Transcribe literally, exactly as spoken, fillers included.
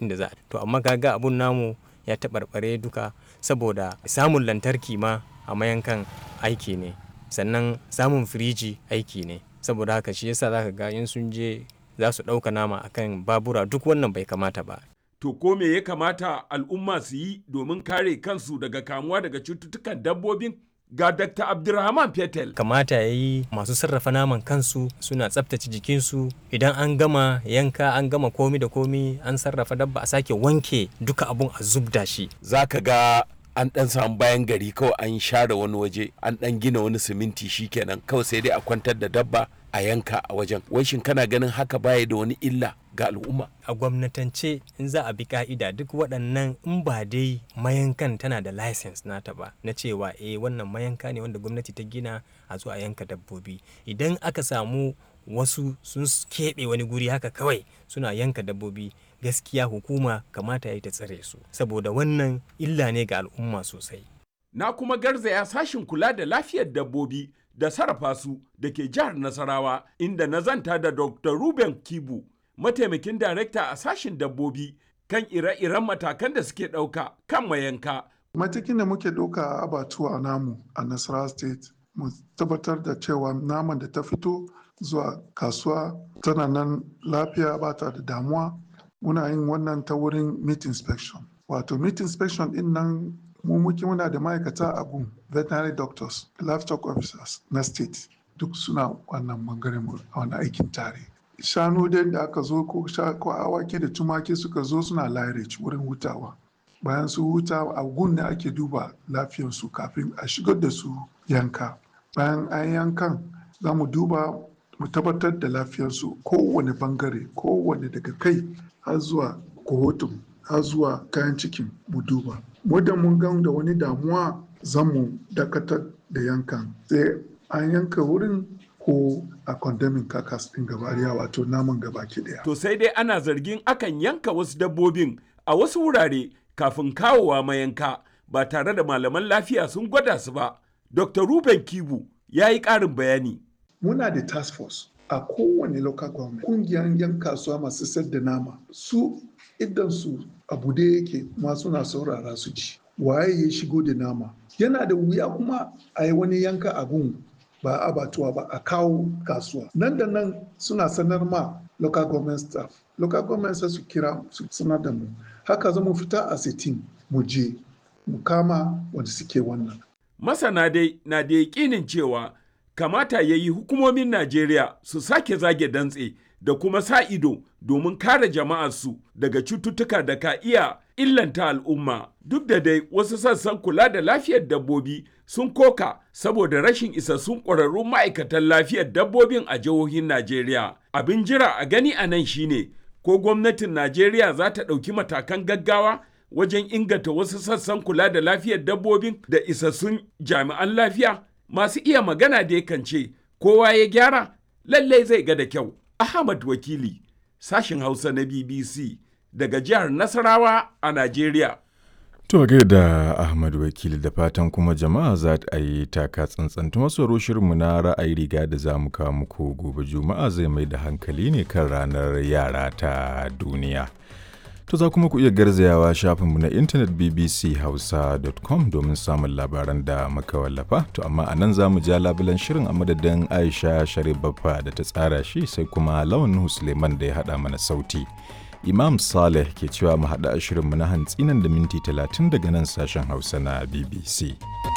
inda za a. To amma kaga abun namu ya taɓarɓare duka saboda samun lantarki ma a mayankan aiki ne, sannan samun firiji aiki ne, saboda haka shi yasa zaka ga in sun je za su ɗauka nama akan babura, duk wannan bai kamata ba. To ko me ya kamata al'umma su yi domin kare kansu daga kamuwa daga cututtukan dabbobin? Ga Dakta Abdulrahman Fetel. Kamata ya yi masu sarrafa naman kansu suna tsaftace jikinsu, idan an gama yanka an gama komi da komi an sarrafa dabba a sake wanke duka abun a zubda shi. Za ka ga an ɗan samu bayan gari kawai an share wani waje an ɗan gina wani siminti shikenan kawai sai dai a kwantar da dabba a yanka a wajen. Wai shin kana ganin haka baya da wani illa ga al'umma? A gwamnatance in za a bi ka'ida duk waɗannan in ba dai mayankan tana da license nata ba na cewa eh wannan mayanka ne wanda gwamnati ta gina a zo a yanka dabbobi. Idan aka samu wasu sun keɓe wani guri haka kawai suna yanka dabbobi, gaskiya hukuma kamata ya yi ta tsare su saboda wannan illa ne ga al'umma sosai. Na kuma garzaya sashin kula da lafiyar dabbobi da sarrafa su da ke jihar Nasarawa, inda na zanta da Doctor Ruben Kibu, mataimakin darekta a sashin dabbobi, kan ire-iren matakan da suke ɗauka kan mayanka. Matakin da muke ɗauka a abatuwa namu a Nasarawa State, mu tabbatar da cewa naman da ta fito zuwa kasuwa tana nan lafiya, ba ta da damuwa. Muna yin wannan ta wurin meat inspection. Wato meat inspection din nan mu muke muna da ma'aikata a gun, veterinary doctors, livestock officers na state, duk suna wannan bangaren mu a wani aikin tare. Shanu dai da aka zo ko awaki da tumaki suka zo suna lairage wurin hutawa. Bayan su huta a gun da ake duba lafiyarsu kafin a shigar da su yanka. Bayan an yankan za mu duba mu tabbatar da lafiyarsu kowane bangare, kowane daga kai har zuwa kohotun har zuwa kayan cikin mu duba. Muddin mun gan da wani damuwa za mu dakatar da yankan sai an yanka wurin ko a condemning kakas ɗin gabariya, wato naman gabaki ɗaya. To sai dai ana zargin akan yanka wasu dabbobin a wasu wurare kafin kawowa mayanka ba tare da malaman lafiya sun gwada su ba. Doctor Ruben Kibu ya yi ƙarin bayani. Muna da task force a kowane local government. Kungiyar yan kasuwa masu sayar da nama su idan su abu da yake ma suna saurara su ci waye ya shigo da nama. Yana da wuya kuma a yi wani yanka abun ba abatuwa ba a kawo kasuwa. Nan da nan suna sanar ma local government staff. Local government sai su kira su sanar da mu. Haka za mu fita a sitin mu je mu kama wanda suke wannan. Masana dai na da yaƙinin cewa kamata ya yi hukumomin Najeriya su sake zage dantse da kuma sa ido domin kare jama'arsu daga cututtuka da ka iya illanta al'umma. Duk da dai wasu sassan kula da lafiyar dabbobi sun koka saboda rashin isassun ƙwararrun ma'aikatan lafiyar dabbobin a jihohin Najeriya. Abin jira a gani a nan shine ko gwamnatin Najeriya za ta ɗauki matakan gaggawa wajen inganta wasu sassan kula da lafiyar dabbobin da isassun jami'an lafiya. Masu iya magana da yakan ce kowa ya gyara lallai zai ga da kyau. Ahmad Wakili, sashin Hausa na B B C daga jihar Nasarawa a Najeriya. To da Ahmad Wakili, da fatan kuma jama'a za ta yi taka tsantsan. Masu shirinmu na ra'ayi riga da za mu kawo muku gobe Juma'a zai mai da hankali ne kan ranar yara ta duniya. To za kuma ku iya garzayawa shafinmu na intanet b b c hausa dot com domin samun labaran da muka wallafa. To amma a nan za mu ja labulan shirin a madadin Aisha Sharif Baffa da ta tsara shi, sai kuma Lawan Nuhu Suleiman da ya haɗa mana sauti. Imam Saleh ke cewa mu haɗa shirinmu na hantsi nan da minti talatin daga nan sashen Hausa na B B C.